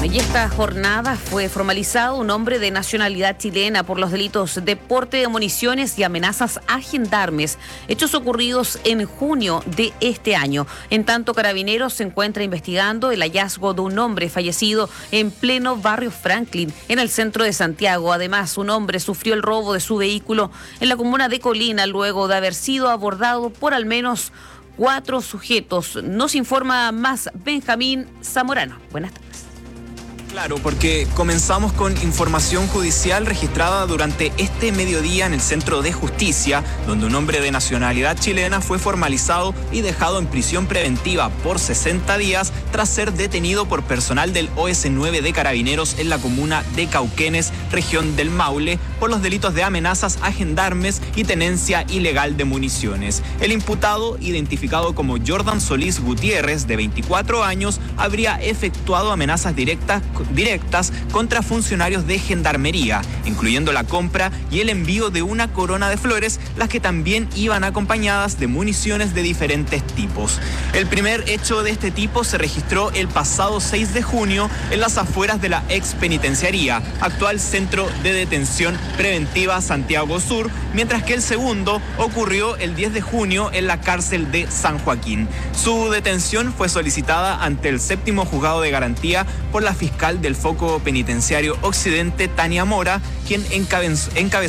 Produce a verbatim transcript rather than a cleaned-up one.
Y esta jornada fue formalizado un hombre de nacionalidad chilena por los delitos de porte de municiones y amenazas a gendarmes, hechos ocurridos en junio de este año. En tanto, Carabineros se encuentra investigando el hallazgo de un hombre fallecido en pleno barrio Franklin, en el centro de Santiago. Además, un hombre sufrió el robo de su vehículo en la comuna de Colina luego de haber sido abordado por al menos cuatro sujetos. Nos informa más Benjamín Zamorano. Buenas tardes. Claro, porque comenzamos con información judicial registrada durante este mediodía en el Centro de Justicia, donde un hombre de nacionalidad chilena fue formalizado y dejado en prisión preventiva por sesenta días tras ser detenido por personal del O S nueve de Carabineros en la comuna de Cauquenes, región del Maule, por los delitos de amenazas a gendarmes y tenencia ilegal de municiones. El imputado, identificado como Jordan Solís Gutiérrez, de veinticuatro años, habría efectuado amenazas directas directas contra funcionarios de gendarmería, incluyendo la compra y el envío de una corona de flores, las que también iban acompañadas de municiones de diferentes tipos. El primer hecho de este tipo se registró el pasado seis de junio en las afueras de la ex penitenciaría, actual Centro de Detención Preventiva Santiago Sur, mientras que el segundo ocurrió el diez de junio en la cárcel de San Joaquín. Su detención fue solicitada ante el séptimo juzgado de garantía por la fiscal del Foco Penitenciario Occidente, Tania Mora, quien encabezó